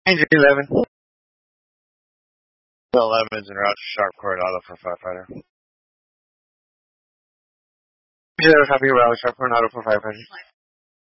Ranger 11. 11's en route to Sharp Court Auto for Firefighter. Ranger copy route, Sharp Court Auto for Firefighter.